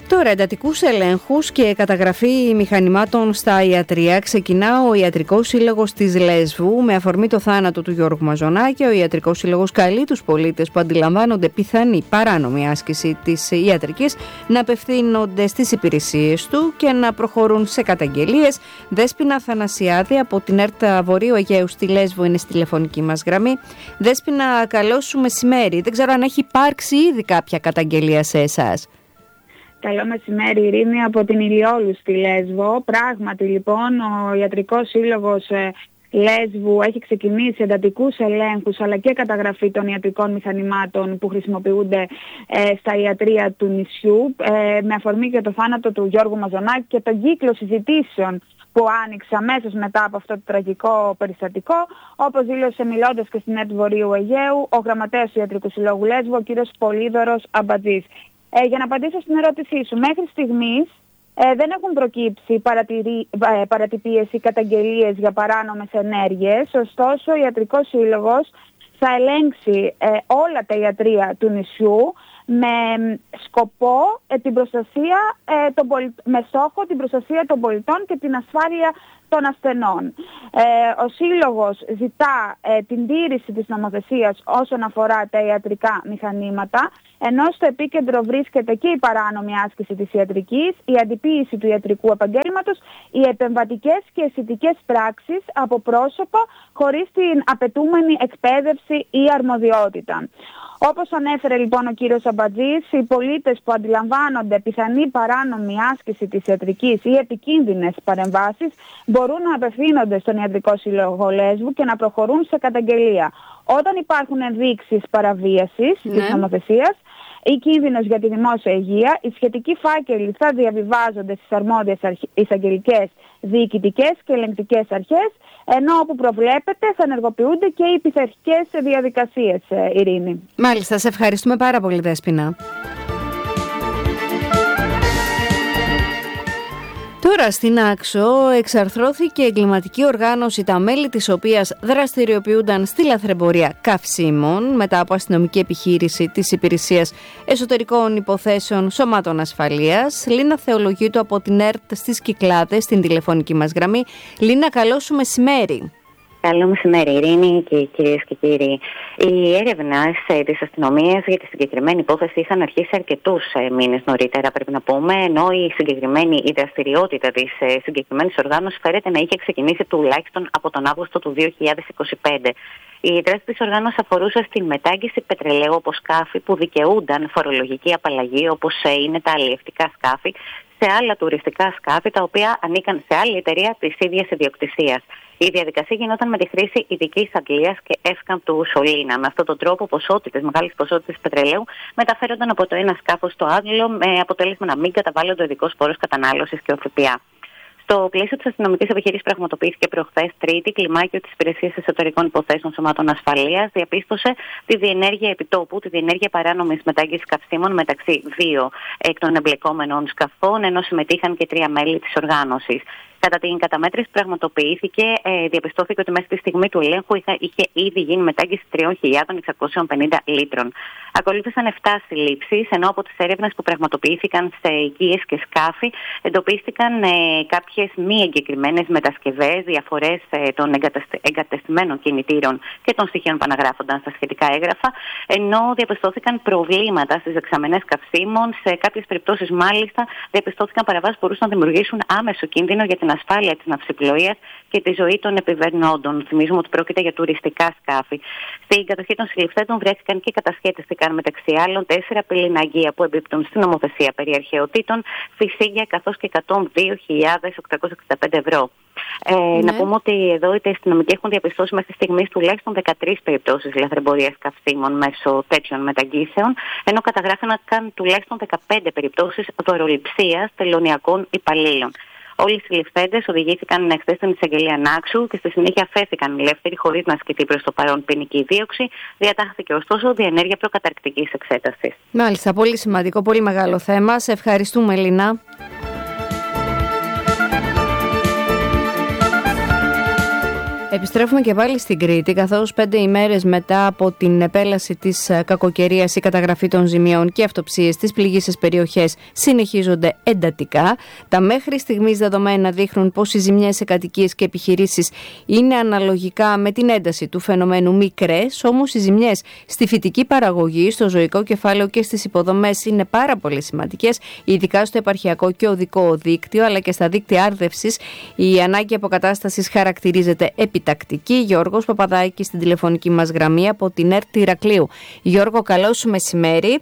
Τώρα, εντατικούς ελέγχους και καταγραφή μηχανημάτων στα ιατρεία ξεκινά ο Ιατρικός Σύλλογος της Λέσβου. Με αφορμή το θάνατο του Γιώργου Μαζονάκη, ο Ιατρικός Σύλλογος καλεί τους πολίτες που αντιλαμβάνονται πιθανή παράνομη άσκηση της ιατρικής να απευθύνονται στις υπηρεσίες του και να προχωρούν σε καταγγελίες. Δέσποινα Θανασιάδη από την ΕΡΤ Βορείου Αιγαίου στη Λέσβο είναι στη τηλεφωνική μας γραμμή. Δέσποινα, καλό σου μεσημέρι. Δεν ξέρω αν έχει υπάρξει ήδη κάποια καταγγελία σε εσάς. Καλό μεσημέρι, Ειρήνη, από την Ηλιόλου στη Λέσβο. Πράγματι, λοιπόν, ο Ιατρικός Σύλλογος Λέσβου έχει ξεκινήσει εντατικούς ελέγχους αλλά και καταγραφή των ιατρικών μηχανημάτων που χρησιμοποιούνται στα ιατρεία του νησιού με αφορμή και το θάνατο του Γιώργου Μαζονάκη και τον κύκλο συζητήσεων που άνοιξε αμέσως μετά από αυτό το τραγικό περιστατικό, όπως δήλωσε μιλώντας και στην ΕΡΤ Βορείου Αιγαίου ο γραμματέας του Ιατρικού Συλλόγου Λέσβου, ο κ. Πολύδωρος Αμπατζής. Για να απαντήσω στην ερώτησή σου, μέχρι στιγμής δεν έχουν προκύψει παρατυπίες ή καταγγελίες για παράνομες ενέργειες, ωστόσο ο Ιατρικός Σύλλογος θα ελέγξει όλα τα ιατρεία του νησιού με σκοπό την προστασία με στόχο την προστασία των πολιτών και την ασφάλεια των ασθενών. Ο Σύλλογος ζητά την τήρηση της νομοθεσίας όσον αφορά τα ιατρικά μηχανήματα, ενώ στο επίκεντρο βρίσκεται και η παράνομη άσκηση της ιατρικής, η αντιποίηση του ιατρικού επαγγέλματος, οι επεμβατικές και αισθητικές πράξεις από πρόσωπα χωρίς την απαιτούμενη εκπαίδευση ή αρμοδιότητα. Όπως ανέφερε λοιπόν ο κύριος Αμπατζής, οι πολίτες που αντιλαμβάνονται πιθανή παράνομη άσκηση της ιατρικής ή επικίνδυνες παρεμβάσεις μπορούν να απευθύνονται στον Ιατρικό Σύλλογο Λέσβου και να προχωρούν σε καταγγελία. Όταν υπάρχουν ενδείξεις παραβίασης της νομοθεσίας ή κίνδυνος για τη δημόσια υγεία, οι σχετικοί φάκελοι θα διαβιβάζονται στις αρμόδιες εισαγγελικές, διοικητικές και ελεγκτικές αρχές, ενώ όπου προβλέπεται θα ενεργοποιούνται και οι πειθαρχικές διαδικασίες, Ειρήνη. Μάλιστα, σε ευχαριστούμε πάρα πολύ, Δέσποινα. Τώρα στην Άξο εξαρθρώθηκε εγκληματική οργάνωση, τα μέλη της οποίας δραστηριοποιούνταν στη λαθρεμπορία καυσίμων μετά από αστυνομική επιχείρηση της Υπηρεσίας Εσωτερικών Υποθέσεων Σωμάτων Ασφαλείας. Λίνα Θεολογίτου από την ΕΡΤ στις Κυκλάδες, στην τηλεφωνική μας γραμμή. Λίνα, καλό σου μεσημέρι. Καλό μεσημέρι, Ειρήνη και κυρίες και κύριοι. Οι έρευνες της αστυνομίας για τη συγκεκριμένη υπόθεση είχαν αρχίσει αρκετούς μήνες νωρίτερα, πρέπει να πούμε, ενώ η δραστηριότητα της συγκεκριμένης οργάνωσης φέρεται να είχε ξεκινήσει τουλάχιστον από τον Αύγουστο του 2025. Η δράση της οργάνωσης αφορούσε στην μετάγγιση πετρελαίου από σκάφη που δικαιούνταν φορολογική απαλλαγή, όπως είναι τα αλλιευτικά σκάφη, σε άλλα τουριστικά σκάφη τα οποία ανήκαν σε άλλη εταιρεία της ίδιας ιδιοκτησίας. Η διαδικασία γινόταν με τη χρήση ειδικής αντλίας και εύκαμπτου σωλήνα. Με αυτόν τον τρόπο, μεγάλες ποσότητες πετρελαίου μεταφέρονταν από το ένα σκάφος στο άλλο, με αποτέλεσμα να μην καταβάλλονται ο ειδικός φόρος κατανάλωσης και ο ΦΠΑ. Στο πλαίσιο της αστυνομικής επιχείρησης πραγματοποιήθηκε προχθές Τρίτη, κλιμάκιο της Υπηρεσίας Εσωτερικών Υποθέσεων Σωμάτων Ασφαλείας διαπίστωσε τη διενέργεια επιτόπου, τη διενέργεια παράνομης μετάγγισης καυσίμων μεταξύ 2 εκ των εμπλεκόμενων σκαφών, ενώ συμμετείχαν και 3 μέλη της οργάνωσης. Κατά την καταμέτρηση που πραγματοποιήθηκε, διαπιστώθηκε ότι μέχρι τη στιγμή του ελέγχου είχε ήδη γίνει μετάγγιση 3.650 λίτρων. Ακολούθησαν 7 συλλήψεις, ενώ από τις έρευνες που πραγματοποιήθηκαν σε οικίες και σκάφη εντοπίστηκαν κάποιες μη εγκεκριμένες μετασκευές, διαφορές των εγκατεστημένων κινητήρων και των στοιχείων που αναγράφονταν στα σχετικά έγγραφα, ενώ διαπιστώθηκαν προβλήματα στις δεξαμενές καυσίμων. Σε κάποιες περιπτώσεις, μάλιστα, διαπιστώθηκαν παραβάσεις που μπορούσαν να δημιουργήσουν άμεσο κίνδυνο για την ασφάλεια της ναυσιπλοείας και τη ζωή των επιβερνόντων. Θυμίζουμε ότι πρόκειται για τουριστικά σκάφη. Στην κατοχή των συλληφθέντων βρέθηκαν και κατασχέθηκαν μεταξύ άλλων 4 πυρηναγεία που εμπίπτουν στην νομοθεσία περί αρχαιοτήτων, φυσίγια καθώς και 102.865 ευρώ. Να πούμε ότι εδώ οι αστυνομικοί έχουν διαπιστώσει μέχρι στιγμής τουλάχιστον 13 περιπτώσεις λαθρεμπορίας καυσίμων μέσω τέτοιων μεταγγίσεων, ενώ καταγράφηκαν τουλάχιστον 15 περιπτώσεις δωροληψίας τελωνιακών υπαλλήλων. Όλοι οι συλληφθέντες οδηγήθηκαν χθες στην εισαγγελία Νάξου και στη συνέχεια αφέθηκαν ελεύθεροι χωρίς να ασκηθεί προς το παρόν ποινική δίωξη. Διατάχθηκε ωστόσο διενέργεια προκαταρκτικής εξέτασης. Μάλιστα, πολύ σημαντικό, πολύ μεγάλο θέμα. Σε ευχαριστούμε, Λίνα. Επιστρέφουμε και πάλι στην Κρήτη, καθώς 5 ημέρες μετά από την επέλαση της κακοκαιρίας, η καταγραφή των ζημιών και αυτοψίες στις πληγείσες περιοχές συνεχίζονται εντατικά. Τα μέχρι στιγμής δεδομένα δείχνουν πως οι ζημιές σε κατοικίες και επιχειρήσεις είναι αναλογικά με την ένταση του φαινομένου μικρές, όμως οι ζημιές στη φυτική παραγωγή, στο ζωικό κεφάλαιο και στις υποδομές είναι πάρα πολύ σημαντικές, ειδικά στο επαρχιακό και οδικό δίκτυο, αλλά και στα δίκτυα άρδευσης. Η ανάγκη αποκατάστασης χαρακτηρίζεται επιτακτική. Γιώργος Παπαδάκης στην τηλεφωνική μας γραμμή από την ΕΡΤ Ηρακλείου. Γιώργο, καλό σου μεσημέρι.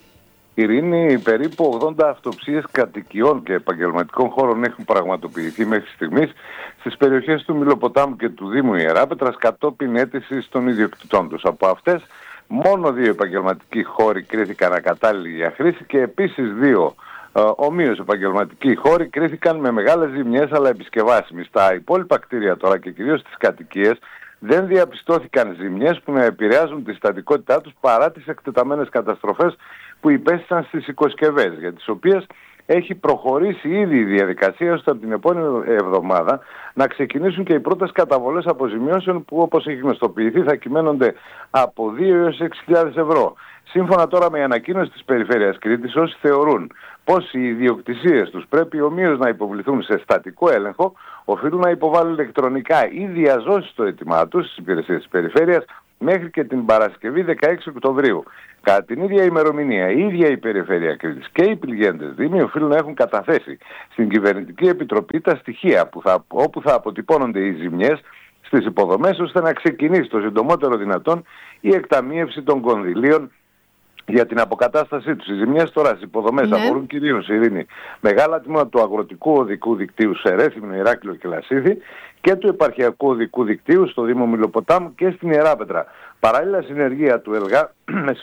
Ειρήνη, περίπου 80 αυτοψίες κατοικιών και επαγγελματικών χώρων έχουν πραγματοποιηθεί μέχρι στιγμής στις περιοχές του Μυλοποτάμου και του Δήμου Ιεράπετρας κατόπιν αίτησης των ιδιοκτητών τους. Από αυτές, μόνο 2 επαγγελματικοί χώροι κρίθηκαν ακατάλληλοι για χρήση και επίσης 2 ομοίως επαγγελματικοί χώροι κρίθηκαν με μεγάλες ζημιές αλλά επισκευάσιμοι. Στα υπόλοιπα κτίρια τώρα και κυρίως στις κατοικίες δεν διαπιστώθηκαν ζημιές που να επηρεάζουν τη στατικότητά τους παρά τις εκτεταμένες καταστροφές που υπέστησαν στις οικοσκευές, για τις οποίες έχει προχωρήσει ήδη η διαδικασία ώστε από την επόμενη εβδομάδα να ξεκινήσουν και οι πρώτες καταβολές αποζημιώσεων που, όπως έχει γνωστοποιηθεί, θα κυμαίνονται από 2 έως 6.000 ευρώ. Σύμφωνα τώρα με η ανακοίνωση της Περιφέρειας Κρήτης, όσοι θεωρούν πως οι ιδιοκτησίες τους πρέπει ομοίως να υποβληθούν σε στατικό έλεγχο, οφείλουν να υποβάλουν ηλεκτρονικά ή διαζώσεις το αίτημά τους στις υπηρεσίες της Περιφέρειας μέχρι και την Παρασκευή 16 Οκτωβρίου. Κατά την ίδια ημερομηνία, η ίδια η Περιφέρεια Κρήτης και οι πληγέντες δήμοι οφείλουν να έχουν καταθέσει στην Κυβερνητική Επιτροπή τα στοιχεία όπου θα αποτυπώνονται οι ζημιές στις υποδομές, ώστε να ξεκινήσει το συντομότερο δυνατόν η εκταμείευση των κονδυλίων για την αποκατάστασή τους. Οι ζημιές τώρα στις υποδομές αφορούν κυρίως, Ειρήνη, μεγάλα τμήματα του αγροτικού οδικού δικτύου σε Ρέθυμνο, Ηράκλειο και Λασίδη και του επαρχιακού οδικού δικτύου στο Δήμο Μυλοποτάμου και στην Ιεράπετρα. Παράλληλα, συνεργεία του ΕΛΓΑ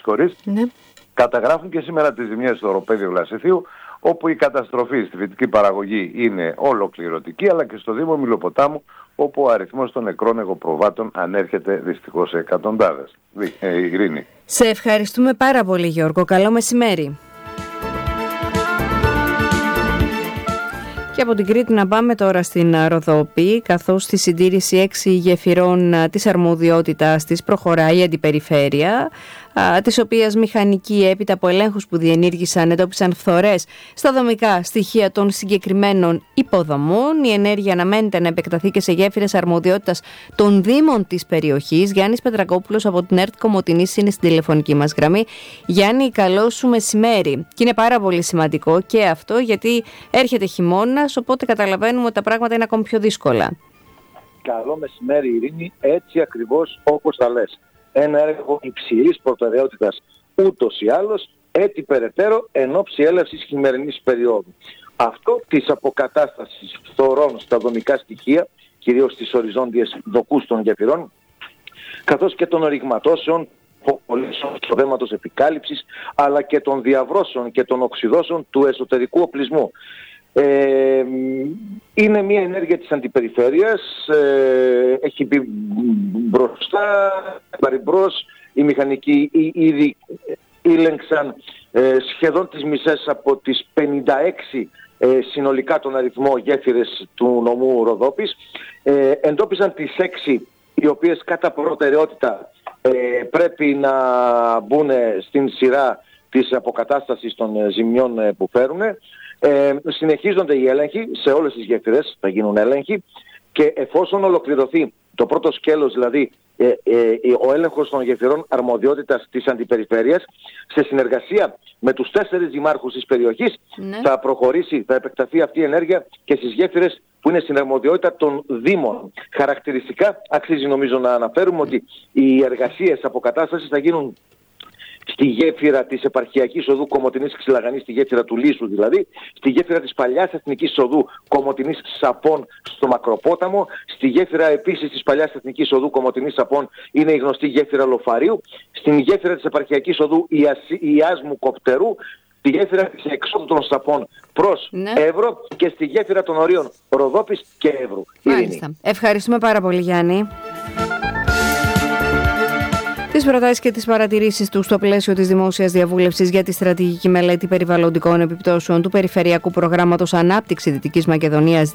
καταγράφουν και σήμερα τις ζημιές στο οροπέδιο Λασιθίου, όπου η καταστροφή στη φυτική παραγωγή είναι ολοκληρωτική, αλλά και στο Δήμο Μυλοποτάμου, όπου ο αριθμός των νεκρών εγωπροβάτων ανέρχεται δυστυχώς σε εκατοντάδες. Ειρήνη. Σε ευχαριστούμε πάρα πολύ, Γιώργο. Καλό μεσημέρι. Και από την Κρήτη να πάμε τώρα στην Ροδόπη, καθώς στη συντήρηση 6 γεφυρών της αρμοδιότητας της προχωράει η Αντιπεριφέρεια, της οποίας μηχανικοί έπειτα από ελέγχους που διενήργησαν εντόπισαν φθορές στα δομικά στοιχεία των συγκεκριμένων υποδομών. Η ενέργεια αναμένεται να επεκταθεί και σε γέφυρες αρμοδιότητας των Δήμων της περιοχής. Γιάννης Πετρακόπουλος από την ΕΡΤ Κομοτηνής είναι στην τηλεφωνική μας γραμμή. Γιάννη, καλό σου μεσημέρι. Και είναι πάρα πολύ σημαντικό και αυτό, γιατί έρχεται χειμώνας, οπότε καταλαβαίνουμε ότι τα πράγματα είναι ακόμη πιο δύσκολα. Καλό μεσημέρι, Ειρήνη, έτσι ακριβώς όπως τα λες. Ένα έργο υψηλής προτεραιότητας ούτως ή άλλως, έτσι περαιτέρω εν ώψη έλευσης χειμερινής περίοδου. Αυτό της αποκατάστασης φθορών στα δομικά στοιχεία, κυρίως στις οριζόντιες δοκούς των γεφυρών, καθώς και των ρηγματώσεων, του δέματος επικάλυψης, αλλά και των διαβρώσεων και των οξυδώσεων του εσωτερικού οπλισμού. Είναι μια ενέργεια της Αντιπεριφέρειας, έχει μπει μπροστά, παρυμπρός, οι μηχανικοί ήδη ήλεγξαν σχεδόν τις μισές από τις 56 συνολικά τον αριθμό γέφυρες του νομού Ροδόπης. Εντόπισαν τις 6 οι οποίες κατά προτεραιότητα πρέπει να μπουν στην σειρά της αποκατάστασης των ζημιών που φέρουν. Συνεχίζονται οι έλεγχοι σε όλες τις γέφυρες, θα γίνουν έλεγχοι, και εφόσον ολοκληρωθεί το πρώτο σκέλος, δηλαδή ο έλεγχος των γεφυρών αρμοδιότητας της Αντιπεριφέρειας, σε συνεργασία με τους 4 δημάρχους της περιοχής, θα προχωρήσει, θα επεκταθεί αυτή η ενέργεια και στις γέφυρες που είναι στην αρμοδιότητα των Δήμων. Χαρακτηριστικά αξίζει νομίζω να αναφέρουμε ότι οι εργασίες αποκατάστασης θα γίνουν στη γέφυρα της επαρχιακής οδού Κομοτηνής Ξυλαγανής, στη γέφυρα του Λύσου δηλαδή, στη γέφυρα της παλιάς εθνικής οδού Κομοτηνής Σαπών στο Μακροπόταμο, στη γέφυρα επίσης της παλιάς εθνικής οδού Κομοτηνής Σαπών είναι η γνωστή γέφυρα Λοφαρίου, στην γέφυρα της επαρχιακής οδού Ιάσμου Κοπτερού, στη γέφυρα της εξόδου των Σαπών προς Εύρο και στη γέφυρα των ορίων Ροδόπης και Εύρου. Μάλιστα. Ευχαριστούμε πάρα πολύ, Γιάννη. Τις προτάσεις και τις παρατηρήσεις του στο πλαίσιο της δημόσιας διαβούλευσης για τη στρατηγική μελέτη περιβαλλοντικών επιπτώσεων του Περιφερειακού Προγράμματος Ανάπτυξη Δυτικής Μακεδονίας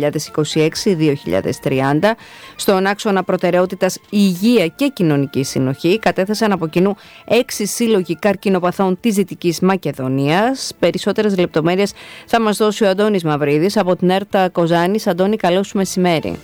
2026-2030, στον άξονα προτεραιότητας Υγεία και Κοινωνική Συνοχή, κατέθεσαν από κοινού 6 σύλλογοι καρκινοπαθών της Δυτικής Μακεδονίας. Περισσότερες λεπτομέρειες θα μας δώσει ο Αντώνης Μαυρίδης από την ΕΡΤ Κοζάνης. Αντώνη, καλό σου μεσημέρι.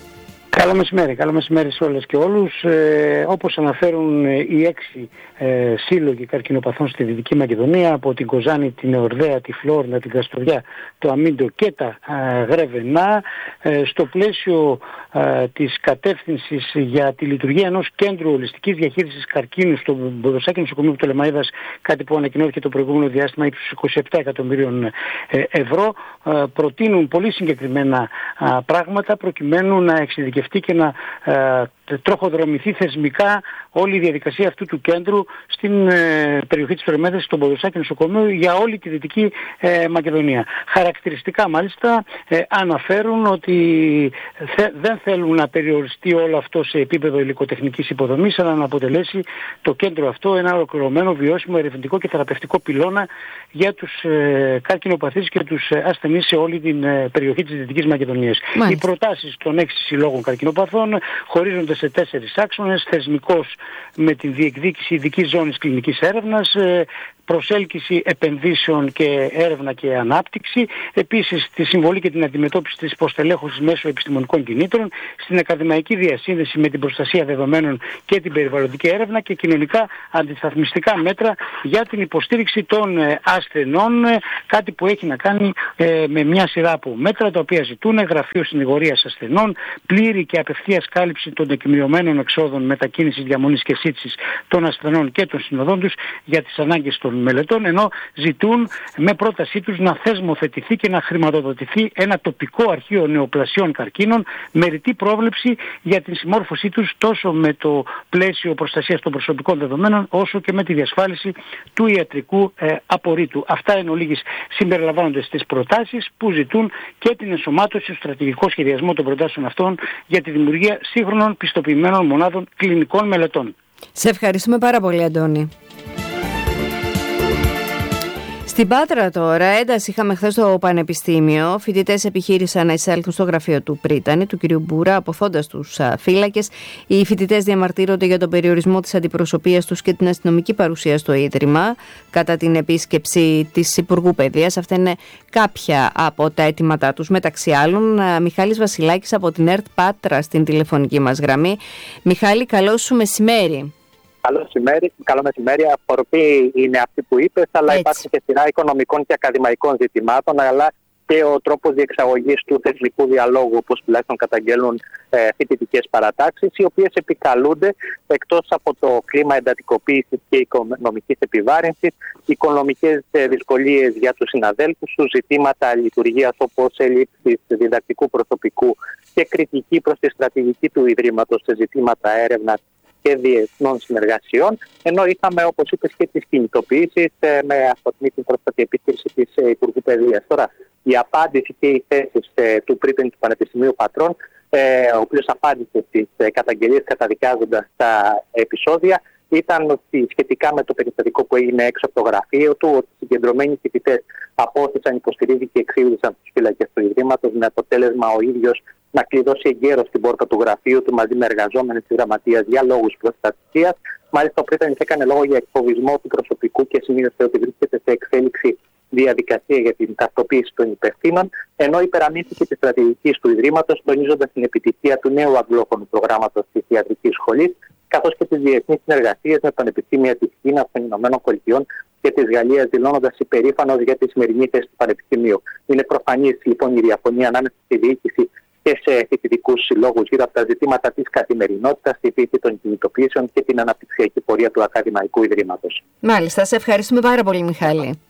Καλό μεσημέρι σε όλες και όλους. Όπως αναφέρουν οι 6 σύλλογοι καρκινοπαθών στη Δυτική Μακεδονία, από την Κοζάνη, την Εορδαία, τη Φλόρνα, την Καστοριά, το Αμίντο και τα Γρεβενά, στο πλαίσιο της κατεύθυνσης για τη λειτουργία ενός κέντρου ολιστικής διαχείρισης καρκίνου στο Ποδοσάκι Νοσοκομείο Πτολεμαΐδας, κάτι που ανακοινώθηκε το προηγούμενο διάστημα ύψους 27 εκατομμυρίων ευρώ, προτείνουν πολύ συγκεκριμένα πράγματα προκειμένου να εξειδικευτεί και να τροχοδρομηθεί θεσμικά όλη η διαδικασία αυτού του κέντρου στην περιοχή της Πτολεμαΐδας, στον Ποδοσάκι Νοσοκομείο, για όλη τη Δυτική Μακεδονία. Χαρακτηριστικά μάλιστα αναφέρουν ότι δεν θέλουν να περιοριστεί όλο αυτό σε επίπεδο υλικοτεχνικής υποδομής, αλλά να αποτελέσει το κέντρο αυτό ένα ολοκληρωμένο, βιώσιμο, ερευνητικό και θεραπευτικό πυλώνα για τους καρκινοπαθείς και τους ασθενείς σε όλη την περιοχή της Δυτικής Μακεδονίας. Οι προτάσεις των 6 συλλόγων καρκινοπαθών χωρίζονται σε 4 άξονες: θεσμικός, με την διεκδίκηση ειδικής ζώνης κλινικής έρευνας, προσέλκυση επενδύσεων και έρευνα και ανάπτυξη, επίσης τη συμβολή και την αντιμετώπιση της υποστελέχωσης μέσω επιστημονικών κινήτρων, στην ακαδημαϊκή διασύνδεση με την προστασία δεδομένων και την περιβαλλοντική έρευνα, και κοινωνικά αντισταθμιστικά μέτρα για την υποστήριξη των ασθενών, κάτι που έχει να κάνει με μια σειρά από μέτρα τα οποία ζητούν γραφείο συνηγορίας ασθενών, πλήρη και απευθείας κάλυψη των τεκμηριωμένων εξόδων μετακίνησης, διαμονής και σύντησης των ασθενών και των συνοδών τους για τις ανάγκες των μελετών, ενώ ζητούν με πρότασή τους να θεσμοθετηθεί και να χρηματοδοτηθεί ένα τοπικό αρχείο νεοπλασιών καρκίνων, με ρητή πρόβλεψη για την συμμόρφωσή τους τόσο με το πλαίσιο προστασίας των προσωπικών δεδομένων, όσο και με τη διασφάλιση του ιατρικού απορρίτου. Αυτά εν ολίγης συμπεριλαμβάνονται στις προτάσεις που ζητούν και την ενσωμάτωση στο στρατηγικό σχεδιασμό των προτάσεων αυτών για τη δημιουργία σύγχρονων πιστοποιημένων μονάδων κλινικών μελετών. Σε ευχαριστούμε πάρα πολύ, Αντώνη. Στην Πάτρα τώρα, ένταση είχαμε χθες στο Πανεπιστήμιο. Φοιτητές επιχείρησαν να εισέλθουν στο γραφείο του πρίτανη, του κ. Μπούρα, αποθώντας τους φύλακες. Οι φοιτητές διαμαρτύρονται για τον περιορισμό της αντιπροσωπείας τους και την αστυνομική παρουσία στο Ίδρυμα κατά την επίσκεψη της Υπουργού Παιδείας. Αυτά είναι κάποια από τα αιτήματά τους. Μεταξύ άλλων, Μιχάλης Βασιλάκης από την ΕΡΤ Πάτρα στην τηλεφωνική μας γραμμή. Μιχάλη, καλό σου μεσημέρι. Καλό μεσημέρι. Αφορμή είναι αυτή που είπες, αλλά υπάρχουν και σειρά οικονομικών και ακαδημαϊκών ζητημάτων, αλλά και ο τρόπος διεξαγωγής του θεσμικού διαλόγου, όπως τουλάχιστον καταγγέλνουν φοιτητικές παρατάξεις, οι οποίες επικαλούνται, εκτός από το κλίμα εντατικοποίησης και οικονομικής επιβάρυνσης, οικονομικές δυσκολίες για τους συναδέλφους τους, ζητήματα λειτουργίας όπως έλλειψης διδακτικού προσωπικού και κριτική προς τη στρατηγική του Ιδρύματος σε ζητήματα έρευνας και διεθνών συνεργασιών, ενώ είχαμε, όπως είπες, και τις κινητοποιήσεις με αφορμή την πρόσφατη επίσκεψη της Υπουργού Παιδείας. Τώρα, η απάντηση και οι θέσεις του πρίτανη του Πανεπιστημίου Πατρών, ο οποίος απάντησε στις καταγγελίες καταδικάζοντας τα επεισόδια, ήταν ότι σχετικά με το περιστατικό που έγινε έξω από το γραφείο του, ότι οι συγκεντρωμένοι φοιτητές απόθεσαν, υποστηρίζει και εξήγησαν τους φύλακες του Ιδρύματος, με αποτέλεσμα ο ίδιος να κλειδώσει εγκαίρως την πόρτα του γραφείου του μαζί με εργαζόμενες της γραμματείας για λόγους προστασίας. Μάλιστα, ο πρίτανης έκανε λόγο για εκφοβισμό του προσωπικού και σημείωσε ότι βρίσκεται σε εξέλιξη διαδικασία για την ταυτοποίηση των υπευθύνων, ενώ υπεραμείνθηκε τη στρατηγική του Ιδρύματος, τονίζοντας την επιτυχία του νέου αγγλόφωνου προγράμματος της Ιατρικής Σχολής, καθώς και τις διεθνείς συνεργασίες με πανεπιστήμια της Κίνας, των Ηνωμένων Πολιτειών και της Γαλλίας, δηλώνοντας υπερήφανος για τη σημερινή θέση του Πανεπιστημίου. Είναι προφανής λοιπόν η διαφωνία ανάμεσα στη διοίκηση και σε φοιτητικούς συλλόγους γύρω από τα ζητήματα της καθημερινότητας, τη φύση των κινητοποιήσεων και την αναπτυξιακή πορεία του Ακαδημαϊκού Ιδρύματος. Μάλιστα, σε ευχαριστούμε πάρα πολύ, Μιχάλη.